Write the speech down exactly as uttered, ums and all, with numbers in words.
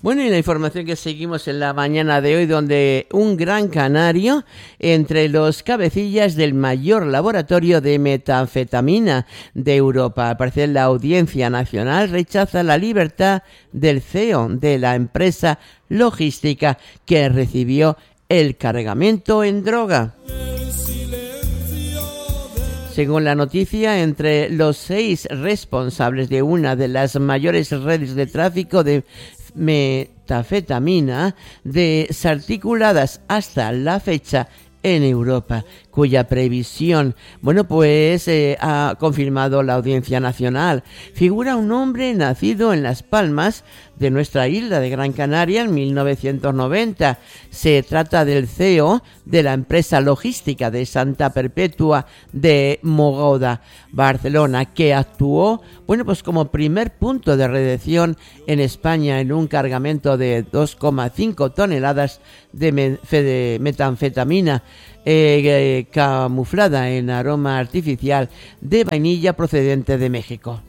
Bueno, y la información que seguimos en la mañana de hoy, donde un gran canario entre los cabecillas del mayor laboratorio de metanfetamina de Europa. Al parecer, la Audiencia Nacional rechaza la libertad del C E O de la empresa logística que recibió el cargamento en droga. Según la noticia, entre los seis responsables de una de las mayores redes de tráfico de metanfetamina desarticuladas hasta la fecha en Europa, cuya previsión, bueno, pues eh, ha confirmado la Audiencia Nacional. Figura un hombre nacido en Las Palmas de nuestra isla de Gran Canaria en mil novecientos noventa. Se trata del C E O de la empresa logística de Santa Perpetua de Mogoda, Barcelona, que actuó, bueno, pues como primer punto de redención en España en un cargamento de dos coma cinco toneladas de, me- de metanfetamina eh, eh, camuflada en aroma artificial de vainilla procedente de México.